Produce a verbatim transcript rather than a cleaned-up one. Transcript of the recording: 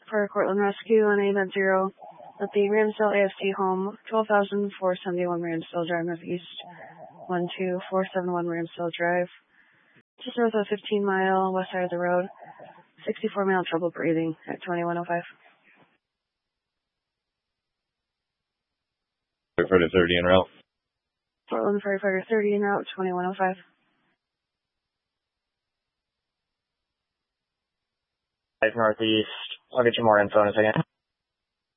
For Cortland Rescue on A M E D zero at the Ramsdale A F C home, twelve thousand four hundred seventy-one Ramsdale Drive Northeast, one two four seven one Ramsdale Drive. Just north of fifteen mile west side of the road, sixty-four mile trouble breathing at twenty-one oh five. Firefighter thirty en route. Portland Firefighter thirty en route, twenty-one oh five. Northeast. I'll get you more info in a second.